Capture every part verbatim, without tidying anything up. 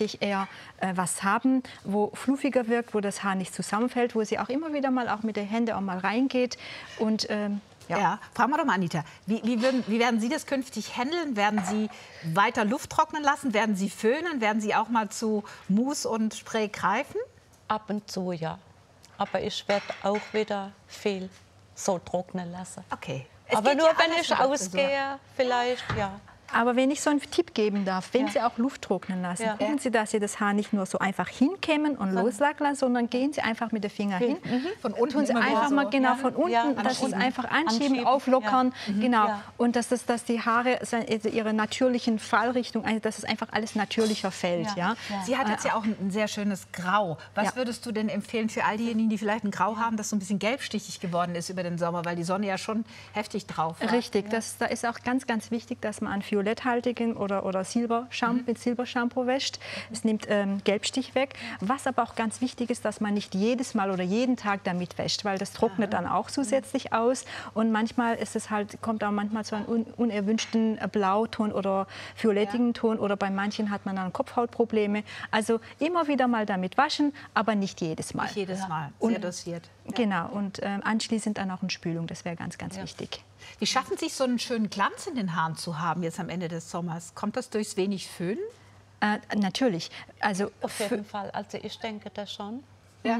möchte ich eher äh, was haben, wo fluffiger wirkt, wo das Haar nicht zusammenfällt, wo sie auch immer wieder mal auch mit den Händen auch mal reingeht. Und, ähm, ja. Ja, fragen wir doch mal, Anita, wie, wie, würden, wie werden Sie das künftig handeln? Werden Sie weiter Luft trocknen lassen? Werden Sie föhnen? Werden Sie auch mal zu Mousse und Spray greifen? Ab und zu, ja. Aber ich werde auch wieder viel so trocknen lassen. Okay. Es Aber geht nur, ja wenn alles ich mit der ausgehe, vielleicht, ja. Aber wenn ich so einen Tipp geben darf, wenn Ja. Sie auch Luft trocknen lassen, Ja. gucken Sie, dass Sie das Haar nicht nur so einfach hinkämmen und loslassen lassen, sondern gehen Sie einfach mit den Fingern hin. Mhm. Von unten Tun Sie immer einfach so. mal genau Ja. von unten, Ja, dass Sie es anschieben. einfach anschieben, Anschieben. auflockern, Ja. Mhm. genau. Ja. Und dass, das, dass die Haare se- also ihre natürlichen Fallrichtung, also dass es einfach alles natürlicher fällt. Ja. Ja. Ja. Sie hat jetzt ja auch ein, ein sehr schönes Grau. Was Ja. würdest du denn empfehlen für all diejenigen, die vielleicht ein Grau haben, das so ein bisschen gelbstichig geworden ist über den Sommer, weil die Sonne ja schon heftig drauf war? Richtig, das, da ist auch ganz, ganz wichtig, dass man an violetthaltigen oder, oder Silber Shampoo, mit Silbershampoo wäscht. Es nimmt ähm, Gelbstich weg. Was aber auch ganz wichtig ist, dass man nicht jedes Mal oder jeden Tag damit wäscht, weil das trocknet dann auch zusätzlich aus. Und manchmal ist es halt, kommt auch manchmal zu einem un unerwünschten äh, Blauton oder violettigen Ton oder bei manchen hat man dann Kopfhautprobleme. Also immer wieder mal damit waschen, aber nicht jedes Mal. Nicht jedes Mal, Und- sehr dosiert. Genau, und ähm, anschließend dann auch eine Spülung, das wäre ganz, ganz wichtig. Wie schaffen Sie es, so einen schönen Glanz in den Haaren zu haben jetzt am Ende des Sommers? Kommt das durchs wenig Föhnen? Äh, natürlich, also Auf jeden Fall. Also ich denke das schon. Ja.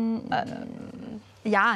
ja,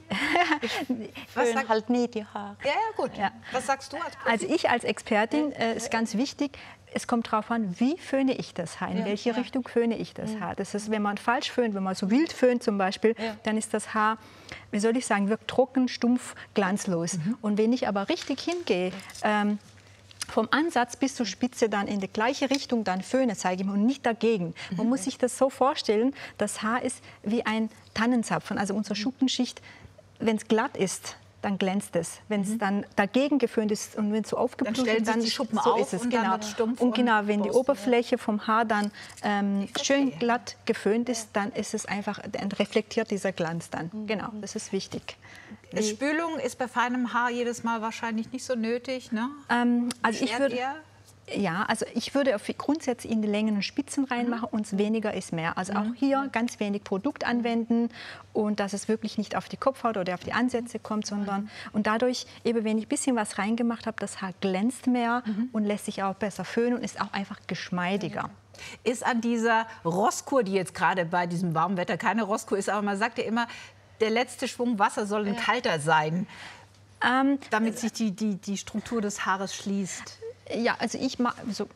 Was Föhn sagt- halt nie die Haare. Ja, ja, gut. Ja. Was sagst du als Profi? also ich als Expertin äh, ist ganz wichtig, es kommt darauf an, wie föhne ich das Haar, in Ja, welche ja. Richtung föhne ich das Haar. Das ist, wenn man falsch föhnt, wenn man so wild föhnt zum Beispiel, Ja. dann ist das Haar, wie soll ich sagen, wirkt trocken, stumpf, glanzlos. Und wenn ich aber richtig hingehe, ähm, vom Ansatz bis zur Spitze dann in die gleiche Richtung dann föhne, zeige ich mir, und nicht dagegen. Man muss sich das so vorstellen, das Haar ist wie ein Tannenzapfen, also unsere Schuppenschicht, wenn es glatt ist, dann glänzt es. Wenn es dann dagegen geföhnt ist und wenn es so aufgeblutet stellen ist, sich dann die Schuppen so auf ist es. und dann Genau. wird's stumpf Und und genau, wenn die Borsten, Oberfläche vom Haar dann ähm, schön glatt geföhnt ist, dann ist es einfach, dann reflektiert dieser Glanz dann. Genau, das ist wichtig. Spülung ist bei feinem Haar jedes Mal wahrscheinlich nicht so nötig, ne? Ähm, also ich Schert würde, ihr? ja, also ich würde auf grundsätzlich in die Längen und Spitzen reinmachen und weniger ist mehr. Also auch hier ganz wenig Produkt anwenden und dass es wirklich nicht auf die Kopfhaut oder auf die Ansätze kommt, sondern und dadurch eben, wenn ich ein bisschen was reingemacht habe, das Haar glänzt mehr und lässt sich auch besser föhnen und ist auch einfach geschmeidiger. Ist an dieser Rosskur, die jetzt gerade bei diesem warmen Wetter keine Rosskur ist, aber man sagt ja immer, der letzte Schwung Wasser soll ein kalter sein, Ähm, damit sich die, die, die Struktur des Haares schließt. Ja, also ich mag, so,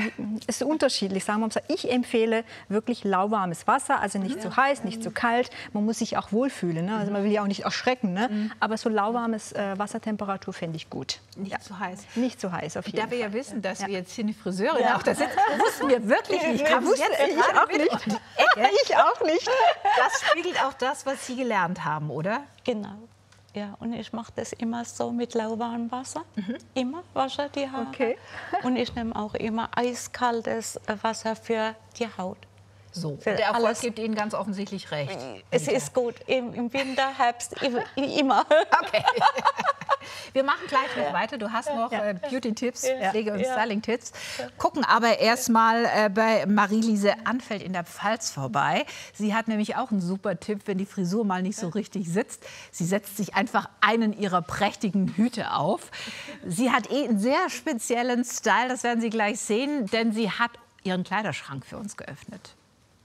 es ist unterschiedlich, sagen wir mal so. Ich empfehle wirklich lauwarmes Wasser, also nicht zu heiß, nicht zu kalt. Man muss sich auch wohlfühlen, ne? Also man will ja auch nicht erschrecken, ne? Aber so lauwarmes äh, Wassertemperatur fände ich gut. Nicht zu heiß. Nicht zu heiß, auf jeden Da wir ja Fall. wissen, dass wir jetzt hier eine Friseurin auch da sitzen, wussten wir wirklich nicht. Kam Wusste jetzt ich gerade auch mit nicht. um die Ecke. Ich auch nicht. Das spiegelt auch das, was Sie gelernt haben, oder? Genau. Ja, und ich mache das immer so mit lauwarmem Wasser. Immer wasche die Haare. Okay. Und ich nehme auch immer eiskaltes Wasser für die Haut. So. Für Der Erfolg alles. gibt Ihnen ganz offensichtlich recht. Es ist gut im, im Winter, Herbst, i- immer. Okay. Wir machen gleich noch weiter. Du hast noch äh, Beauty-Tipps, Pflege- und Ja. Styling-Tipps. Gucken aber erst mal äh, bei Marie-Lise Anfeld in der Pfalz vorbei. Sie hat nämlich auch einen super Tipp, wenn die Frisur mal nicht so richtig sitzt. Sie setzt sich einfach einen ihrer prächtigen Hüte auf. Sie hat eh einen sehr speziellen Style, das werden Sie gleich sehen, denn sie hat ihren Kleiderschrank für uns geöffnet.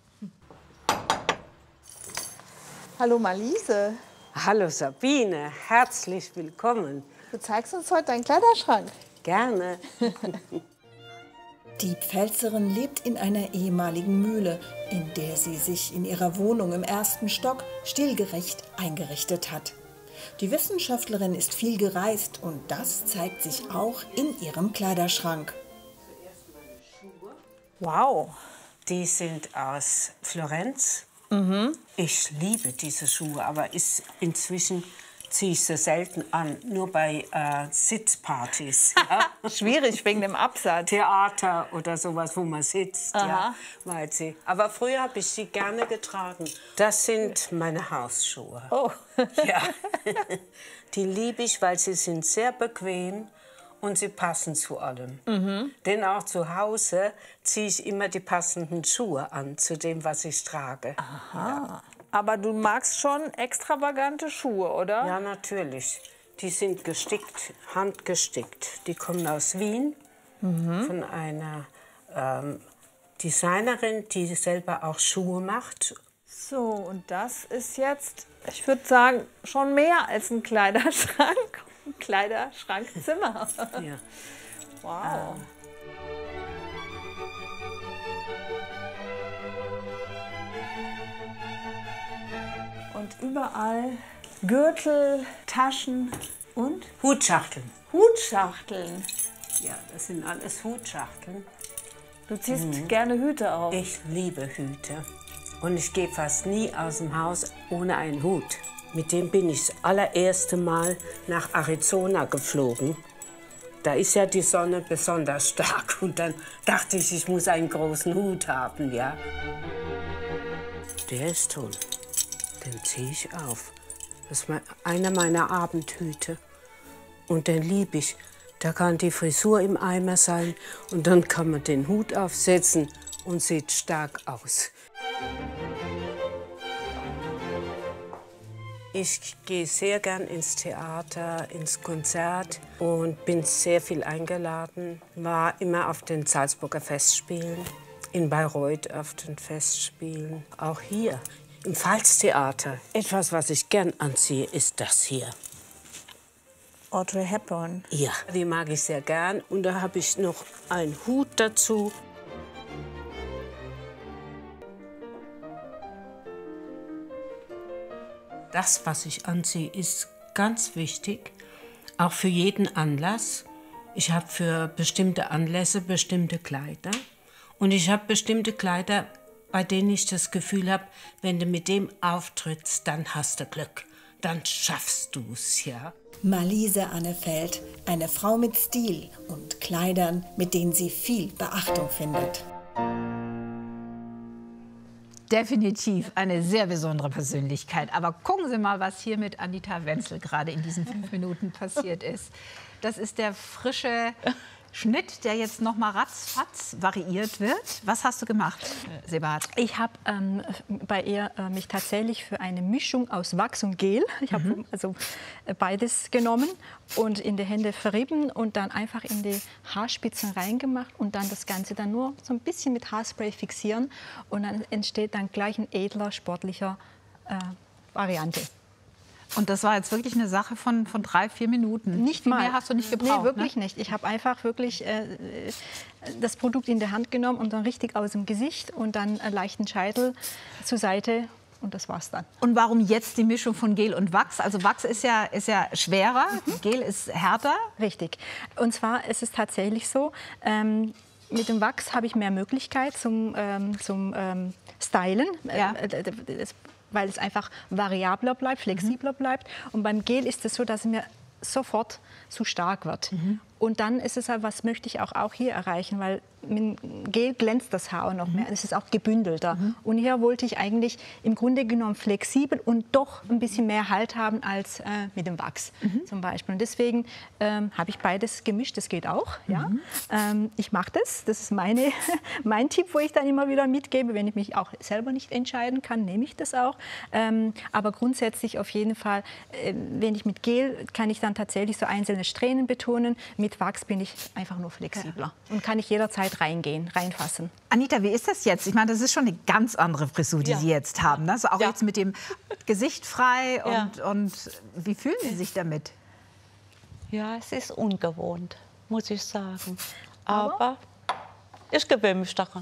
Hallo Marliese, Hallo Sabine, herzlich willkommen. du zeigst uns heute deinen Kleiderschrank. Gerne. Die Pfälzerin lebt in einer ehemaligen Mühle, in der sie sich in ihrer Wohnung im ersten Stock stilgerecht eingerichtet hat. Die Wissenschaftlerin ist viel gereist und das zeigt sich auch in ihrem Kleiderschrank. Wow, die sind aus Florenz. Ich liebe diese Schuhe, aber ist, inzwischen ziehe ich sie selten an, nur bei äh, Sitzpartys. Ja? Schwierig wegen dem Absatz. Theater oder sowas, wo man sitzt. Ja, weil sie. Aber früher habe ich sie gerne getragen. Das sind meine Hausschuhe. Oh. Ja. Die liebe ich, weil sie sind sehr bequem und sie passen zu allem. Mhm. Denn auch zu Hause ziehe ich immer die passenden Schuhe an zu dem, was ich trage. Aha. Ja. Aber du magst schon extravagante Schuhe, oder? Ja, natürlich. Die sind gestickt, handgestickt. Die kommen aus Wien, mhm. von einer ähm, Designerin, die selber auch Schuhe macht. So, und das ist jetzt, ich würde sagen, schon mehr als ein Kleiderschrank. Ein Kleiderschrankzimmer. Ja. Wow. Und überall Gürtel, Taschen und Hutschachteln. Hutschachteln. Ja, das sind alles Hutschachteln. Du ziehst mhm. gerne Hüte auf. Ich liebe Hüte. Und ich gehe fast nie aus dem Haus ohne einen Hut. Mit dem bin ich das allererste Mal nach Arizona geflogen. Da ist ja die Sonne besonders stark. Und dann dachte ich, ich muss einen großen Hut haben, ja. Der ist toll. Den ziehe ich auf. Das ist einer meiner Abendhüte. Und den liebe ich. Da kann die Frisur im Eimer sein und dann kann man den Hut aufsetzen und sieht stark aus. Ich gehe sehr gern ins Theater, ins Konzert und bin sehr viel eingeladen. War immer auf den Salzburger Festspielen, in Bayreuth auf den Festspielen, auch hier im Pfalztheater. Etwas, was ich gern anziehe, ist das hier. Audrey Hepburn. Ja, die mag ich sehr gern. Und da habe ich noch einen Hut dazu. Das, was ich anziehe, ist ganz wichtig, auch für jeden Anlass. Ich habe für bestimmte Anlässe bestimmte Kleider. Und ich habe bestimmte Kleider, bei denen ich das Gefühl habe, wenn du mit dem auftrittst, dann hast du Glück. Dann schaffst du's, ja. Marlise Annefeld, eine Frau mit Stil und Kleidern, mit denen sie viel Beachtung findet. Definitiv eine sehr besondere Persönlichkeit. Aber gucken Sie mal, was hier mit Anita Wenzel gerade in diesen fünf Minuten passiert ist. Das ist der frische Schnitt, der jetzt noch mal ratzfatz variiert wird. Was hast du gemacht, Sebat? Ich habe ähm, bei ihr äh, mich tatsächlich für eine Mischung aus Wachs und Gel, ich habe mhm. also äh, beides genommen und in die Hände verrieben und dann einfach in die Haarspitzen reingemacht und dann das Ganze dann nur so ein bisschen mit Haarspray fixieren und dann entsteht dann gleich ein edler, sportlicher äh, Variante. Und das war jetzt wirklich eine Sache von, von drei, vier Minuten. Nicht Viel mal. mehr hast du nicht gebraucht. Nee, wirklich ne? nicht. Ich habe einfach wirklich äh, das Produkt in der Hand genommen und dann richtig aus dem Gesicht und dann einen leichten Scheitel zur Seite und das war's dann. Und warum jetzt die Mischung von Gel und Wachs? Also Wachs ist ja, ist ja schwerer, mhm. Gel ist härter. Richtig. Und zwar ist es tatsächlich so, ähm, mit dem Wachs habe ich mehr Möglichkeit zum, ähm, zum ähm, Stylen. Ja. Das, weil es einfach variabler bleibt, flexibler bleibt. Und beim Gel ist es so, dass es mir sofort zu stark wird. Mhm. Und dann ist es halt, was möchte ich auch, auch hier erreichen, weil mit Gel glänzt das Haar auch noch mehr. Es ist auch gebündelter. Mhm. Und hier wollte ich eigentlich im Grunde genommen flexibel und doch ein bisschen mehr Halt haben als äh, mit dem Wachs mhm. zum Beispiel. Und deswegen ähm, habe ich beides gemischt. Das geht auch. Mhm. Ja? Ähm, ich mache das. Das ist meine, mein Tipp, wo ich dann immer wieder mitgebe. Wenn ich mich auch selber nicht entscheiden kann, nehme ich das auch. Ähm, aber grundsätzlich auf jeden Fall, äh, wenn ich mit Gel, kann ich dann tatsächlich so einzelne Strähnen betonen. Mit Wachs bin ich einfach nur flexibler ja. und kann ich jederzeit reingehen, reinfassen. Anita, wie ist das jetzt? Ich meine, das ist schon eine ganz andere Frisur, die ja. Sie jetzt haben. Ne? Also auch ja. jetzt mit dem Gesicht frei. Und, ja. und wie fühlen Sie sich damit? Ja, es ist ungewohnt, muss ich sagen. Aber, Aber ich gewöhne mich daran.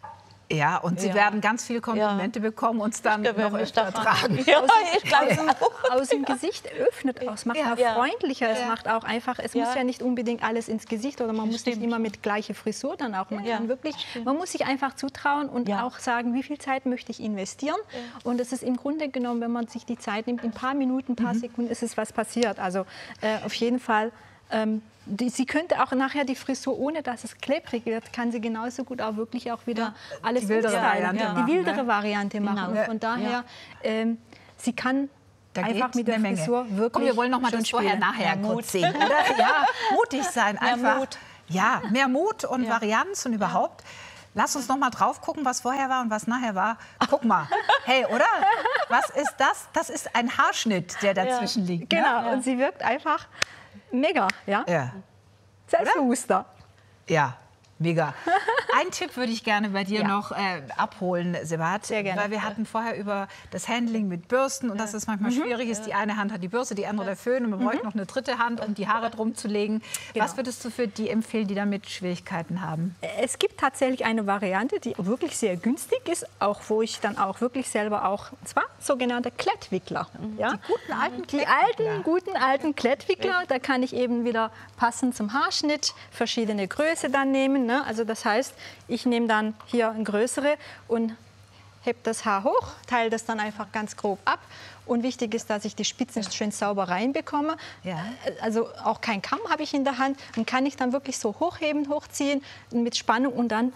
Ja, und Sie ja. werden ganz viele Komplimente ja. bekommen, uns dann noch öfter tragen. Ja, ich glaube, ja. Aus dem Gesicht öffnet aus, macht ja. auch freundlicher. Es ja. macht auch einfach, es ja. muss ja nicht unbedingt alles ins Gesicht oder man muss Stimmt. nicht immer mit gleicher Frisur dann auch. Man ja. kann wirklich, man muss sich einfach zutrauen und ja. auch sagen, wie viel Zeit möchte ich investieren. Ja. Und es ist im Grunde genommen, wenn man sich die Zeit nimmt, in ein paar Minuten, ein paar mhm. Sekunden ist es was passiert. Also äh, auf jeden Fall. Ähm, Die, sie könnte auch nachher die Frisur, ohne dass es klebrig wird, kann sie genauso gut auch wirklich auch wieder ja. alles die wildere umstylen. Variante ja. machen. Die wildere ne? Variante machen. Genau. Und von daher, ja. ähm, sie kann Da einfach geht mit der eine Menge. Frisur wirklich. Komm, wir wollen noch mal schon das Vorher-Nachher spielen. kurz sehen, oder? Ja, mutig sein Mehr einfach. Mut. Ja, mehr Mut und Varianz und überhaupt. Lass uns noch mal drauf gucken, was vorher war und was nachher war. Guck mal. Hey, oder? Was ist das? Das ist ein Haarschnitt, der dazwischen liegt. Ne? Genau, und sie wirkt einfach mega, ja? Ja. Selbstbewusster. Ja, mega. Einen Tipp würde ich gerne bei dir Ja. noch äh, abholen, Sebat. Sehr gerne. Weil wir hatten vorher über das Handling mit Bürsten und dass es manchmal schwierig ist. Die eine Hand hat die Bürste, die andere der Föhn und man bräuchte noch eine dritte Hand, um die Haare drum zu legen. Genau. Was würdest du für die empfehlen, die damit Schwierigkeiten haben? Es gibt tatsächlich eine Variante, die wirklich sehr günstig ist, auch wo ich dann auch wirklich selber auch, und zwar sogenannte Klettwickler. Ja? Die guten alten Die alten, guten alten Klettwickler, da kann ich eben wieder passend zum Haarschnitt verschiedene Größe dann nehmen. Ne? Also das heißt, ich nehme dann hier eine größere und heb das Haar hoch, teile das dann einfach ganz grob ab. Und wichtig ist, dass ich die Spitzen schön sauber reinbekomme. Ja. Also auch kein Kamm habe ich in der Hand. Und kann ich dann wirklich so hochheben, hochziehen mit Spannung und dann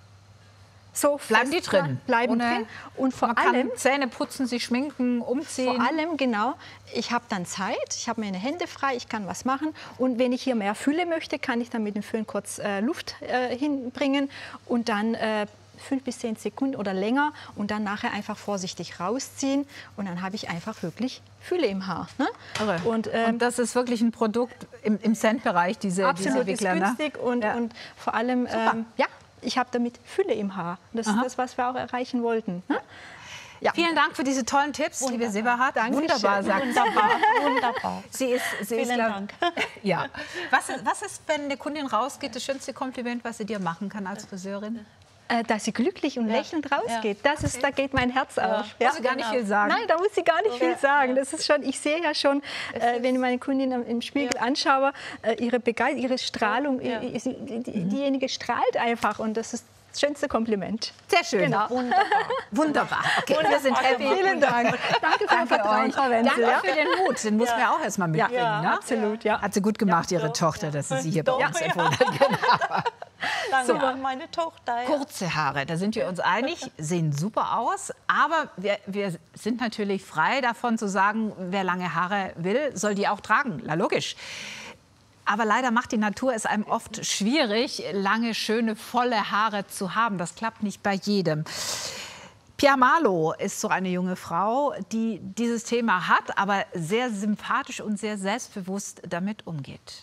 so Bleiben die fest drin? Bleiben Ohne- drin. Und vor Man kann allem Zähne putzen, sich schminken, umziehen. vor allem, genau, ich habe dann Zeit, ich habe meine Hände frei, ich kann was machen. Und wenn ich hier mehr Fülle möchte, kann ich dann mit dem Föhn kurz äh, Luft äh, hinbringen und dann äh, fünf bis zehn Sekunden oder länger und dann nachher einfach vorsichtig rausziehen. Und dann habe ich einfach wirklich Fülle im Haar. Ne? Irre. Und, ähm, und das ist wirklich ein Produkt im, im Cent-Bereich, diese, absolut diese ist Wickler. Ne? günstig und, Ja. und vor allem, ähm, ja, ich habe damit Fülle im Haar. Das ist das, was wir auch erreichen wollten. Ne? Ja. Vielen Dank für diese tollen Tipps, liebe Sebahat. Wunderbar, sagt sie. Wunderbar, wunderbar. Sie ist, sie ist Vielen glaub- Dank. Ja. Was, ist- was ist, wenn eine Kundin rausgeht, das schönste Kompliment, was sie dir machen kann als Friseurin? Äh, dass sie glücklich und lächelnd rausgeht. Das ist, da geht mein Herz auf. Muss sie gar nicht viel sagen. Nein, da muss sie gar nicht viel sagen. Das ist schon, ich sehe ja schon, äh, wenn ich meine Kundin im- im Spiegel anschaue, äh, ihre Begeisterung, ihre Strahlung, äh, sie, die, diejenige strahlt einfach und das ist das schönste Kompliment. Sehr schön. Genau. Wunderbar. Wunderbar. Okay, wir sind happy. Vielen Dank. Danke für Ihr Vertrauen, euch. Frau Wenzel. Danke Ja? für den Mut. Den muss man ja auch erst mal mitbringen. Ja, ne? absolut, ja. Hat sie gut gemacht, ihre Tochter, dass sie sie hier bei Doch, uns ja. empfohlen hat. Genau. Danke an meine Tochter. Ja. Kurze Haare, da sind wir uns einig, sehen super aus. Aber wir, wir sind natürlich frei davon zu sagen, wer lange Haare will, soll die auch tragen. Na, logisch. Aber leider macht die Natur es einem oft schwierig, lange, schöne, volle Haare zu haben. Das klappt nicht bei jedem. Pia Malo ist so eine junge Frau, die dieses Thema hat, aber sehr sympathisch und sehr selbstbewusst damit umgeht.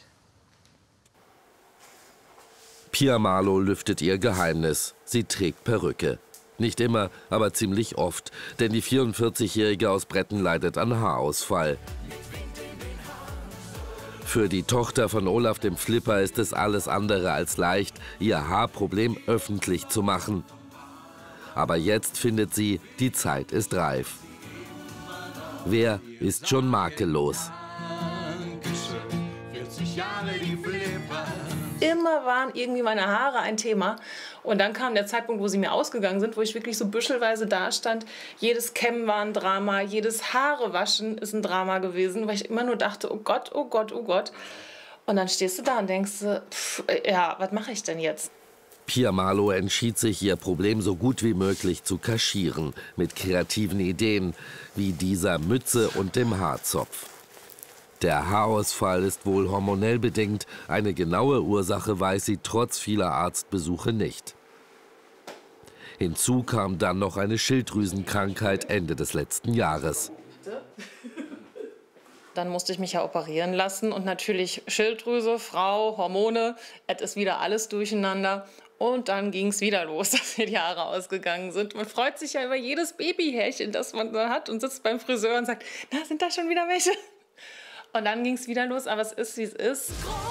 Pia Malo lüftet ihr Geheimnis. Sie trägt Perücke. Nicht immer, aber ziemlich oft. Denn die vierundvierzigjährige aus Bretten leidet an Haarausfall. Für die Tochter von Olaf dem Flipper ist es alles andere als leicht, ihr Haarproblem öffentlich zu machen. Aber jetzt findet sie, die Zeit ist reif. Wer ist schon makellos? Immer waren irgendwie meine Haare ein Thema. Und dann kam der Zeitpunkt, wo sie mir ausgegangen sind, wo ich wirklich so büschelweise dastand. Jedes Kämmen war ein Drama, jedes Haarewaschen ist ein Drama gewesen, weil ich immer nur dachte, oh Gott, oh Gott, oh Gott. Und dann stehst du da und denkst, pff, ja, was mache ich denn jetzt? Pia Malo entschied sich, ihr Problem so gut wie möglich zu kaschieren. Mit kreativen Ideen, wie dieser Mütze und dem Haarzopf. Der Haarausfall ist wohl hormonell bedingt. Eine genaue Ursache weiß sie trotz vieler Arztbesuche nicht. Hinzu kam dann noch eine Schilddrüsenkrankheit Ende des letzten Jahres. Dann musste ich mich ja operieren lassen und natürlich Schilddrüse, Frau, Hormone, es ist wieder alles durcheinander. Und dann ging es wieder los, dass mir die Haare ausgegangen sind. Man freut sich ja über jedes Babyhärchen, das man da hat und sitzt beim Friseur und sagt, na, sind da schon wieder welche? Und dann ging es wieder los, aber es ist, wie es ist.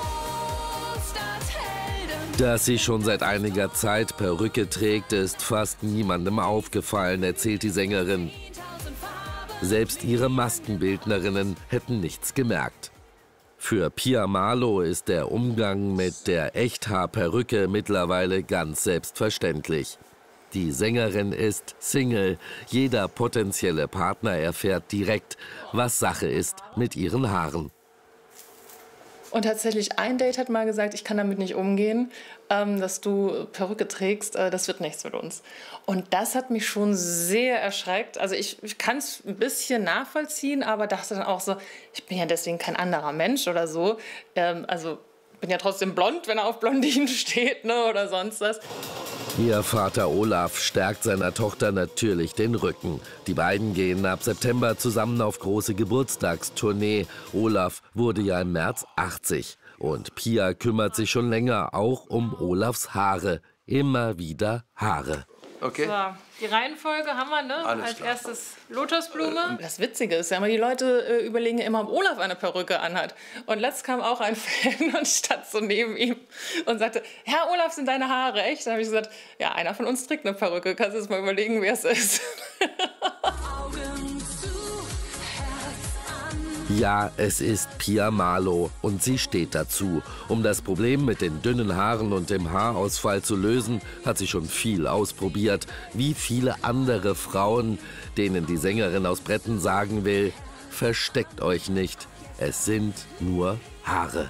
Dass sie schon seit einiger Zeit Perücke trägt, ist fast niemandem aufgefallen, erzählt die Sängerin. Selbst ihre Maskenbildnerinnen hätten nichts gemerkt. Für Pia Malo ist der Umgang mit der Echthaarperücke mittlerweile ganz selbstverständlich. Die Sängerin ist Single. Jeder potenzielle Partner erfährt direkt, was Sache ist mit ihren Haaren. Und tatsächlich ein Date hat mal gesagt, ich kann damit nicht umgehen, ähm, dass du Perücke trägst, äh, das wird nichts mit uns. Und das hat mich schon sehr erschreckt. Also ich, ich kann es ein bisschen nachvollziehen, aber dachte dann auch so, ich bin ja deswegen kein anderer Mensch oder so. Ähm, also bin ja trotzdem blond, wenn er auf Blondinen steht, ne, oder sonst was. Ihr Vater Olaf stärkt seiner Tochter natürlich den Rücken. Die beiden gehen ab September zusammen auf große Geburtstagstournee. Olaf wurde ja im März achtzig. Und Pia kümmert sich schon länger auch um Olafs Haare. Immer wieder Haare. Okay. So, die Reihenfolge haben wir, ne? Alles Als klar. erstes Lotusblume. Das Witzige ist ja immer, die Leute äh, überlegen ja immer, ob Olaf eine Perücke anhat. Und letzt kam auch ein Fan und stand so neben ihm und sagte, Herr Olaf, sind deine Haare echt? Da habe ich gesagt, ja, einer von uns trägt eine Perücke. Kannst du jetzt mal überlegen, wer es ist? Ja, es ist Pia Marlow und sie steht dazu. Um das Problem mit den dünnen Haaren und dem Haarausfall zu lösen, hat sie schon viel ausprobiert. Wie viele andere Frauen, denen die Sängerin aus Bretten sagen will, versteckt euch nicht, es sind nur Haare.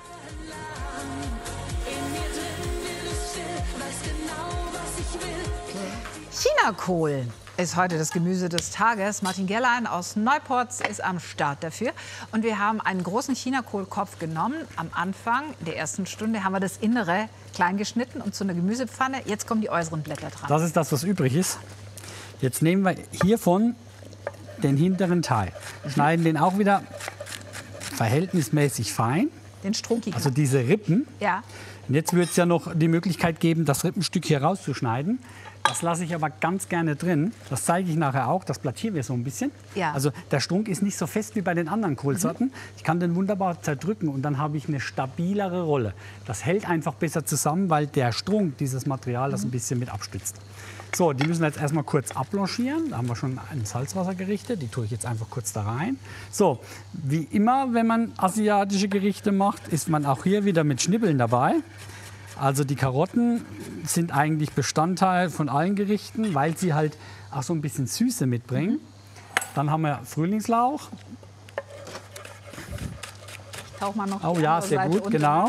Chinakohl ist heute das Gemüse des Tages. Martin Gerlein aus Neuporz ist am Start dafür. Und wir haben einen großen Chinakohlkopf genommen. Am Anfang der ersten Stunde haben wir das Innere klein geschnitten und zu einer Gemüsepfanne. Jetzt kommen die äußeren Blätter dran. Das ist das, was übrig ist. Jetzt nehmen wir hiervon den hinteren Teil. Schneiden den auch wieder verhältnismäßig fein. Den strunkigen. Also diese Rippen. Ja. Und jetzt wird es ja noch die Möglichkeit geben, das Rippenstück hier rauszuschneiden. Das lasse ich aber ganz gerne drin. Das zeige ich nachher auch. Das plattieren wir so ein bisschen. Ja. Also der Strunk ist nicht so fest wie bei den anderen Kohlsorten. Mhm. Ich kann den wunderbar zerdrücken und dann habe ich eine stabilere Rolle. Das hält einfach besser zusammen, weil der Strunk, dieses Material, das ein bisschen mit abstützt. So, die müssen wir jetzt erstmal kurz abblanchieren. Da haben wir schon ein Salzwasser gerichtet. Die tue ich jetzt einfach kurz da rein. So, wie immer, wenn man asiatische Gerichte macht, ist man auch hier wieder mit Schnibbeln dabei. Also die Karotten sind eigentlich Bestandteil von allen Gerichten, weil sie halt auch so ein bisschen Süße mitbringen. Dann haben wir Frühlingslauch. Ich tauche mal noch Oh die ja, andere sehr Seite gut, unter. genau.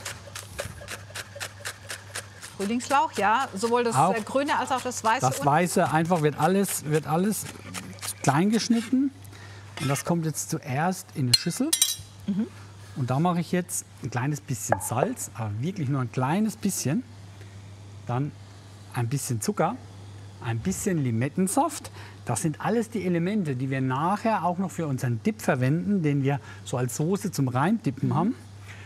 Frühlingslauch, ja. Sowohl das Auch äh, Grüne als auch das Weiße. Das unten. Weiße einfach wird alles, wird alles klein geschnitten. Und das kommt jetzt zuerst in eine Schüssel. Mhm. Und da mache ich jetzt ein kleines bisschen Salz, aber wirklich nur ein kleines bisschen. Dann ein bisschen Zucker, ein bisschen Limettensaft. Das sind alles die Elemente, die wir nachher auch noch für unseren Dip verwenden, den wir so als Soße zum Reindippen haben.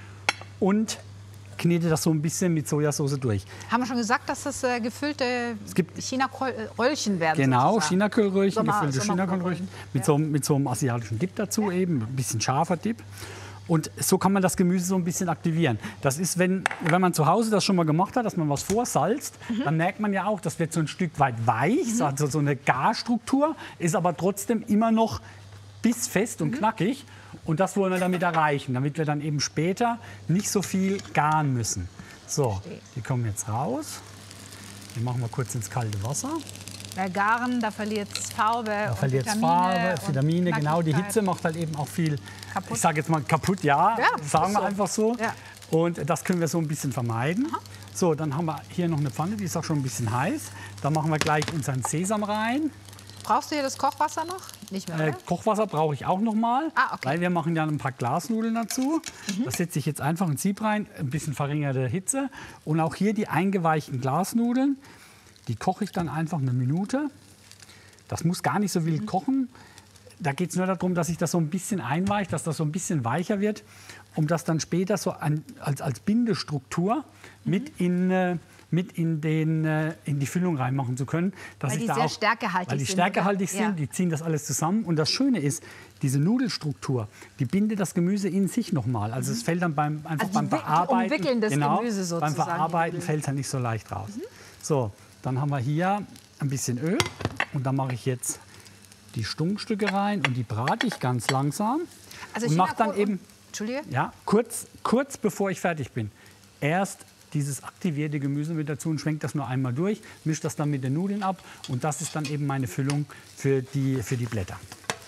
Und knete das so ein bisschen mit Sojasauce durch. Haben wir schon gesagt, dass das äh, gefüllte Chinakohl-Röllchen werden? Genau, sozusagen? Chinakohlröllchen, Sommer- gefüllte Chinakohlröllchen mit, Ja. so, mit so einem asiatischen Dip dazu eben, ein bisschen scharfer Dip. Und so kann man das Gemüse so ein bisschen aktivieren. Das ist, wenn, wenn man zu Hause das schon mal gemacht hat, dass man was vorsalzt, mhm. dann merkt man ja auch, das wird so ein Stück weit weich, mhm. also so eine Garstruktur, ist aber trotzdem immer noch bissfest und mhm. knackig. Und das wollen wir damit erreichen, damit wir dann eben später nicht so viel garen müssen. So, die kommen jetzt raus. Die machen wir kurz ins kalte Wasser. Bei Garen, da verliert es Farbe. Da und verliert es Vitamine Farbe, und Vitamine, genau. Die Knackigkeit. Hitze macht halt eben auch viel, Kaputt. ich sage jetzt mal kaputt, ja, Ja, sagen ist wir so. einfach so. Ja. Und das können wir so ein bisschen vermeiden. Aha. So, dann haben wir hier noch eine Pfanne, die ist auch schon ein bisschen heiß. Da machen wir gleich unseren Sesam rein. Brauchst du hier das Kochwasser noch? Nicht mehr, Äh, oder? Kochwasser brauche ich auch noch mal, Ah, okay. weil wir machen ja ein paar Glasnudeln dazu. Mhm. Da setze ich jetzt einfach ein Sieb rein, ein bisschen verringerte Hitze. Und auch hier die eingeweichten Glasnudeln, die koche ich dann einfach eine Minute. Das muss gar nicht so wild kochen. Da geht es nur darum, dass sich das so ein bisschen einweicht, dass das so ein bisschen weicher wird, um das dann später so an, als, als Bindestruktur mit, in, äh, mit in, den, äh, in die Füllung reinmachen zu können. Dass Weil ich die da sehr auch, stärkehaltig Weil die sind, stärkehaltig oder? sind, Ja. die ziehen das alles zusammen. Und das Schöne ist, diese Nudelstruktur, die bindet das Gemüse in sich nochmal. Also es fällt dann beim, einfach Also beim die wi- die Bearbeiten, umwickeln das genau, Gemüse beim sozusagen, die Verarbeiten Nudeln. fällt es dann nicht so leicht raus. Mhm. So, dann haben wir hier ein bisschen Öl und dann mache ich jetzt die Stunkstücke rein und die brate ich ganz langsam Also und mache dann Chinakohl eben und- Entschuldige? ja, kurz, kurz bevor ich fertig bin, erst dieses aktivierte Gemüse mit dazu und schwenke das nur einmal durch, mische das dann mit den Nudeln ab und das ist dann eben meine Füllung für die, für die Blätter.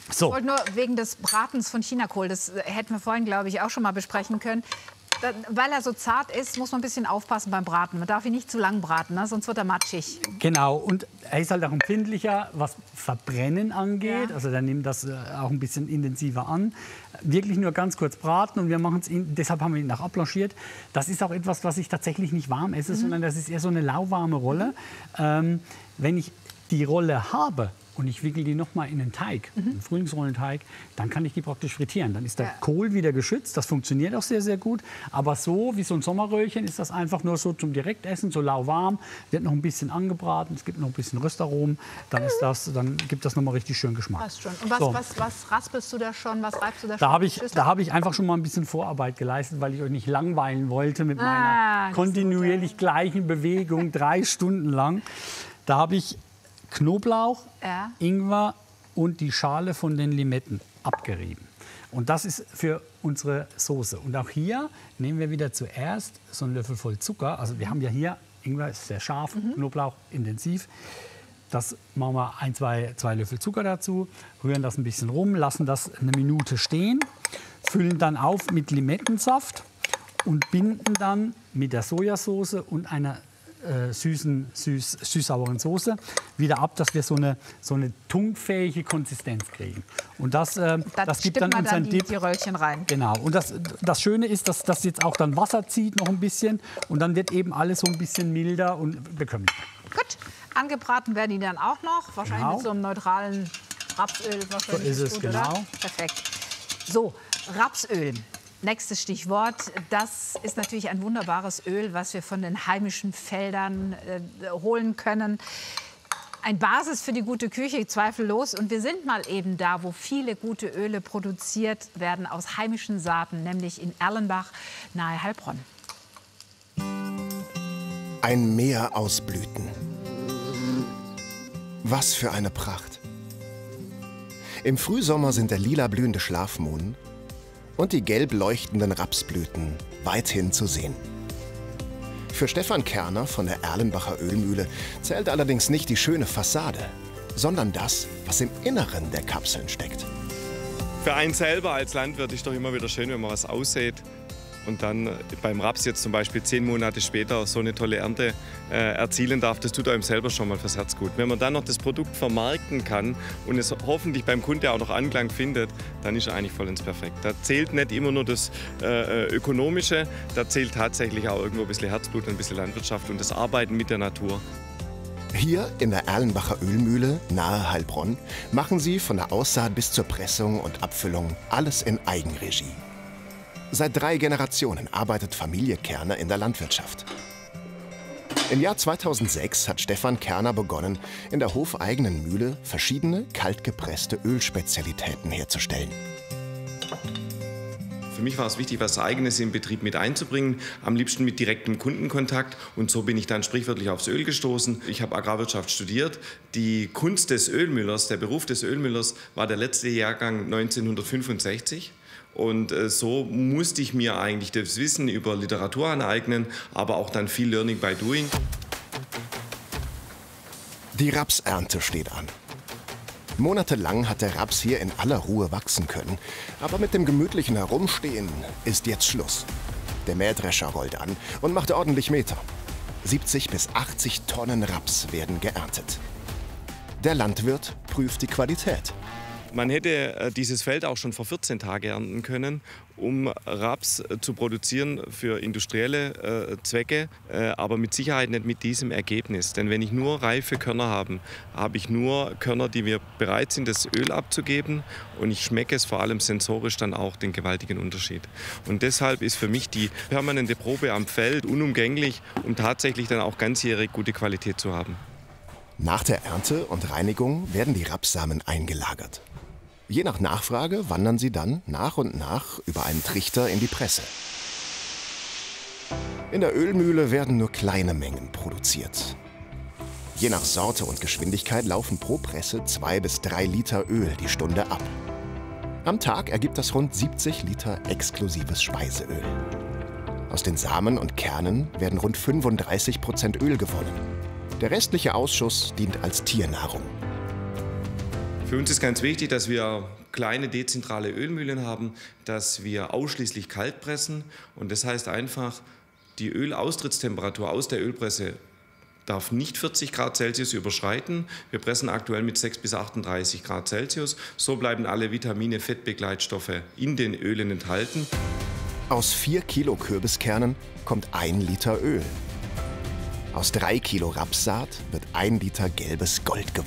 So. Ich wollte nur wegen des Bratens von Chinakohl, das hätten wir vorhin, glaube ich, auch schon mal besprechen können. Da, weil er so zart ist, muss man ein bisschen aufpassen beim Braten. Man darf ihn nicht zu lang braten, ne? Sonst wird er matschig. Genau, und er ist halt auch empfindlicher, was Verbrennen angeht. Ja. Also der nimmt das auch ein bisschen intensiver an. Wirklich nur ganz kurz braten und wir machen es, deshalb haben wir ihn auch abblanchiert. Das ist auch etwas, was ich tatsächlich nicht warm esse, mhm. sondern das ist eher so eine lauwarme Rolle. Mhm. Ähm, wenn ich die Rolle habe, und ich wickel die noch mal in einen Teig, mhm. einen Frühlingsrollenteig, dann kann ich die praktisch frittieren. Dann ist der ja. Kohl wieder geschützt, das funktioniert auch sehr, sehr gut. Aber so wie so ein Sommerröllchen ist das einfach nur so zum Direktessen, so lauwarm, wird noch ein bisschen angebraten, es gibt noch ein bisschen Röstaromen, dann, ist das, dann gibt das noch mal richtig schön Geschmack. Passt schon. Und was, so. was, was raspelst du da schon, was reibst du da, da schon? Hab ich, da habe ich einfach schon mal ein bisschen Vorarbeit geleistet, weil ich euch nicht langweilen wollte mit ah, meiner kontinuierlich gleichen Bewegung, drei Stunden lang. Da habe ich Knoblauch, ja. Ingwer und die Schale von den Limetten abgerieben. Und das ist für unsere Soße. Und auch hier nehmen wir wieder zuerst so einen Löffel voll Zucker. Also wir haben ja hier, Ingwer ist sehr scharf, mhm. Knoblauch intensiv. Das machen wir ein, zwei, zwei Löffel Zucker dazu, rühren das ein bisschen rum, lassen das eine Minute stehen, füllen dann auf mit Limettensaft und binden dann mit der Sojasauce und einer Äh, süßen, süß, süß-sauren Soße wieder ab, dass wir so eine, so eine tunkfähige Konsistenz kriegen. Und das, äh, da das gibt dann unseren die, Dip. die Röllchen rein. Genau. Und das, das Schöne ist, dass das jetzt auch dann Wasser zieht noch ein bisschen und dann wird eben alles so ein bisschen milder und bekömmlicher. Gut, angebraten werden die dann auch noch, wahrscheinlich Genau. mit so einem neutralen Rapsöl. So ist es, gut, genau. Oder? Perfekt. So, Rapsöl. Nächstes Stichwort. Das ist natürlich ein wunderbares Öl, was wir von den heimischen Feldern äh, holen können. Ein Basis für die gute Küche, zweifellos. Und wir sind mal eben da, wo viele gute Öle produziert werden aus heimischen Saaten, nämlich in Erlenbach nahe Heilbronn. Ein Meer aus Blüten. Was für eine Pracht. Im Frühsommer sind der lila blühende Schlafmohn und die gelb leuchtenden Rapsblüten weithin zu sehen. Für Stefan Kerner von der Erlenbacher Ölmühle zählt allerdings nicht die schöne Fassade, sondern das, was im Inneren der Kapseln steckt. Für einen selber als Landwirt ist doch immer wieder schön, wenn man was aussät und dann beim Raps jetzt zum Beispiel zehn Monate später so eine tolle Ernte äh, erzielen darf. Das tut einem selber schon mal fürs Herz gut. Wenn man dann noch das Produkt vermarkten kann und es hoffentlich beim Kunde auch noch Anklang findet, dann ist er eigentlich vollends perfekt. Da zählt nicht immer nur das äh, Ökonomische, da zählt tatsächlich auch irgendwo ein bisschen Herzblut, ein bisschen Landwirtschaft und das Arbeiten mit der Natur. Hier in der Erlenbacher Ölmühle nahe Heilbronn machen sie von der Aussaat bis zur Pressung und Abfüllung alles in Eigenregie. Seit drei Generationen arbeitet Familie Kerner in der Landwirtschaft. Im Jahr zweitausendsechs hat Stefan Kerner begonnen, in der hofeigenen Mühle verschiedene kaltgepresste Ölspezialitäten herzustellen. Für mich war es wichtig, was Eigenes im Betrieb mit einzubringen, am liebsten mit direktem Kundenkontakt. Und so bin ich dann sprichwörtlich aufs Öl gestoßen. Ich habe Agrarwirtschaft studiert. Die Kunst des Ölmüllers, der Beruf des Ölmüllers, war der letzte Jahrgang neunzehnhundertfünfundsechzig. Und äh, so musste ich mir eigentlich das Wissen über Literatur aneignen, aber auch dann viel Learning by Doing. Die Rapsernte steht an. Monatelang hat der Raps hier in aller Ruhe wachsen können. Aber mit dem gemütlichen Herumstehen ist jetzt Schluss. Der Mähdrescher rollt an und macht ordentlich Meter. siebzig bis achtzig Tonnen Raps werden geerntet. Der Landwirt prüft die Qualität. Man hätte dieses Feld auch schon vor vierzehn Tagen ernten können, um Raps zu produzieren für industrielle äh, Zwecke, äh, aber mit Sicherheit nicht mit diesem Ergebnis. Denn wenn ich nur reife Körner habe, habe ich nur Körner, die mir bereit sind, das Öl abzugeben. Und ich schmecke es vor allem sensorisch dann auch den gewaltigen Unterschied. Und deshalb ist für mich die permanente Probe am Feld unumgänglich, um tatsächlich dann auch ganzjährig gute Qualität zu haben. Nach der Ernte und Reinigung werden die Rapssamen eingelagert. Je nach Nachfrage wandern sie dann nach und nach über einen Trichter in die Presse. In der Ölmühle werden nur kleine Mengen produziert. Je nach Sorte und Geschwindigkeit laufen pro Presse zwei bis drei Liter Öl die Stunde ab. Am Tag ergibt das rund siebzig Liter exklusives Speiseöl. Aus den Samen und Kernen werden rund fünfunddreißig Prozent Öl gewonnen. Der restliche Ausschuss dient als Tiernahrung. Für uns ist ganz wichtig, dass wir kleine dezentrale Ölmühlen haben, dass wir ausschließlich kalt pressen. Und das heißt einfach, die Ölaustrittstemperatur aus der Ölpresse darf nicht vierzig Grad Celsius überschreiten. Wir pressen aktuell mit sechs bis achtunddreißig Grad Celsius. So bleiben alle Vitamine, Fettbegleitstoffe in den Ölen enthalten. Aus vier Kilo Kürbiskernen kommt ein Liter Öl. Aus drei Kilo Rapssaat wird ein Liter gelbes Gold gewonnen.